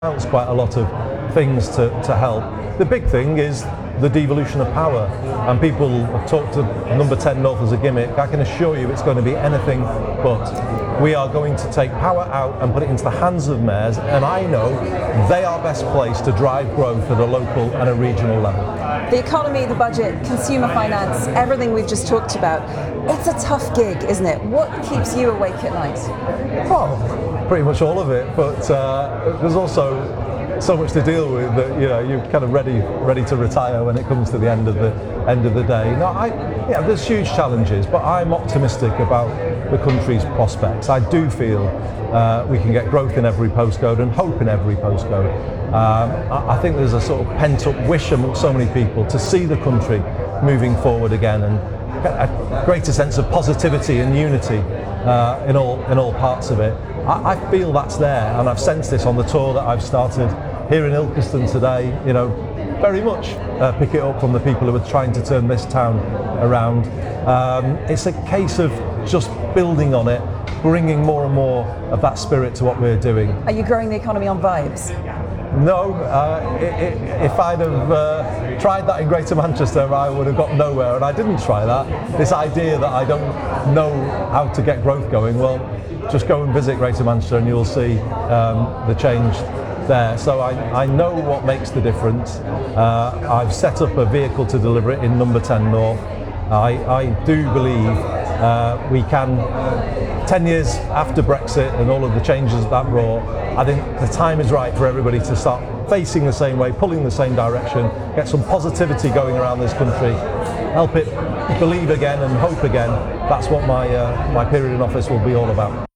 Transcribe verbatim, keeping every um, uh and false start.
It's quite a lot of things to, to help. The big thing is the devolution of power, and people have talked to number ten North as a gimmick. I can assure you it's going to be anything but. We are going to take power out and put it into the hands of mayors, and I know they are best placed to drive growth at a local and a regional level. The economy, the budget, consumer finance, everything we've just talked about, it's a tough gig, isn't it? What keeps you awake at night? Well, pretty much all of it, but uh, there's also so much to deal with that you know you're kind of ready ready to retire when it comes to the end of the end of the day. No, I yeah, there's huge challenges, but I'm optimistic about the country's prospects. I do feel uh, we can get growth in every postcode and hope in every postcode. Um, I, I think there's a sort of pent-up wish among so many people to see the country moving forward again, and a greater sense of positivity and unity uh, in all in all parts of it. I, I feel that's there, and I've sensed this on the tour that I've started here in Ilkeston today. You know, very much uh, pick it up from the people who are trying to turn this town around. Um, it's a case of just building on it, bringing more and more of that spirit to what we're doing. Are you growing the economy on vibes? No, uh, it, it, if I'd have uh, tried that in Greater Manchester, I would have got nowhere, and I didn't try that. This idea that I don't know how to get growth going, well, just go and visit Greater Manchester and you'll see um, the change there. So I, I know what makes the difference. Uh, I've set up a vehicle to deliver it in number ten North. I, I do believe uh, we can, ten years after Brexit and all of the changes that brought, I think the time is right for everybody to start facing the same way, pulling the same direction, get some positivity going around this country, help it believe again and hope again. That's what my, uh, my period in office will be all about.